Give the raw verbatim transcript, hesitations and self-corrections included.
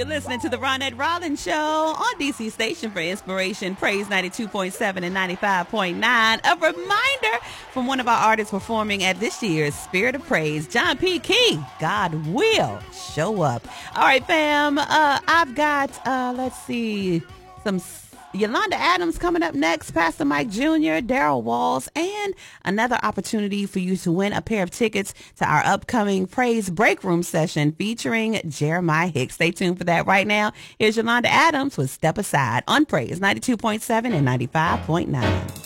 You're listening to the Ronette Rollins Show on D C Station for Inspiration, Praise ninety-two point seven and ninety-five point nine. A reminder from one of our artists performing at this year's Spirit of Praise, John P. Key. God will show up. All right, fam. Uh, I've got, uh, let's see, some Yolanda Adams coming up next, Pastor Mike Junior, Daryl Walls, and another opportunity for you to win a pair of tickets to our upcoming Praise Break Room session featuring Jeremiah Hicks. Stay tuned for that right now. Here's Yolanda Adams with Step Aside on Praise ninety-two point seven and ninety-five point nine.